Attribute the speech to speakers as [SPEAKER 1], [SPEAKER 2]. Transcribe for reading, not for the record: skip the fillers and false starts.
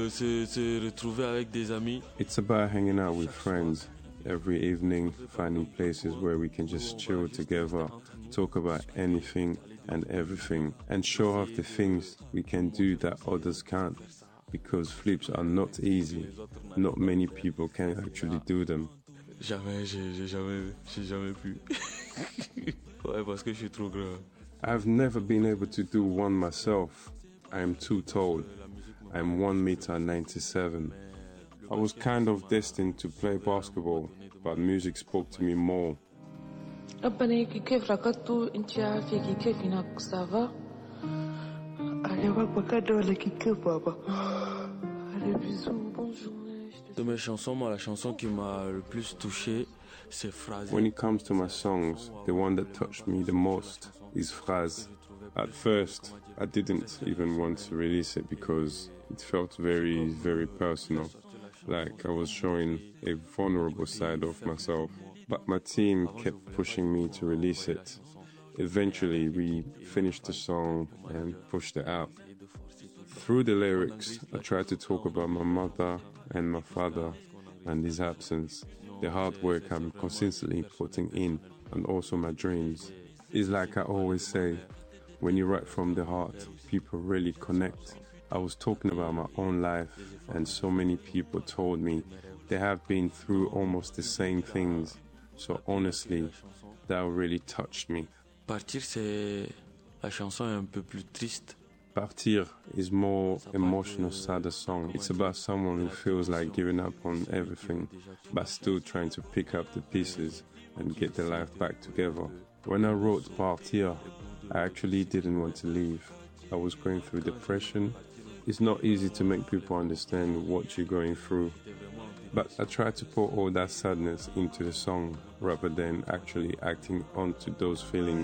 [SPEAKER 1] It's about hanging out with friends every evening, finding places where we can just chill together, talk about anything and everything, and show off the things we can do that others can't. Because flips are not easy. Not many people can actually do them.
[SPEAKER 2] Jamais, j'ai jamais pu. Ouais, parce que je suis trop grand.
[SPEAKER 1] I've never been able to do one myself. I am too tall. I'm 1 meter 97. I was kind of destined to play basketball, but music spoke to me more.
[SPEAKER 2] De mes chansons, moi, la chanson qui m'a le plus touché, c'est Phrase.
[SPEAKER 1] When it comes to my songs, the one that touched me the most is Phrase. At first, I didn't even want to release it because it felt very, very personal, like I was showing a vulnerable side of myself. But my team kept pushing me to release it. Eventually, we finished the song and pushed it out. Through the lyrics, I tried to talk about my mother and my father and his absence, the hard work I'm consistently putting in, and also my dreams. It's like I always say, when you write from the heart, people really connect. I was talking about my own life, and so many people told me they have been through almost the same things. So honestly, that really touched me.
[SPEAKER 2] Partir, c'est la chanson est un peu plus triste.
[SPEAKER 1] Partir is more emotional, sadder song. It's about someone who feels like giving up on everything, but still trying to pick up the pieces and get their life back together. When I wrote Partir, I actually didn't want to leave. I was going through depression. It's not easy to make people understand what you're going through, but I tried to put all that sadness into the song rather than actually acting onto those feelings.